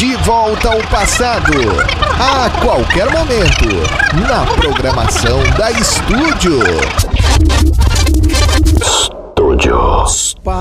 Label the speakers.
Speaker 1: De volta ao passado, a qualquer momento, na programação da Estúdio.